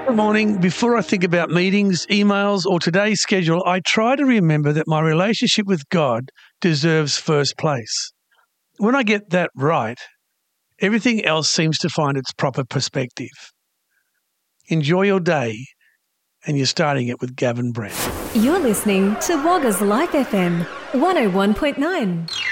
Good morning. Before I think about meetings, emails, or today's schedule, I try to remember that my relationship with God deserves first place. When I get that right, everything else seems to find its proper perspective. Enjoy your day, and you're starting it with Gavin Brett. You're listening to Wagga's Life FM 101.9.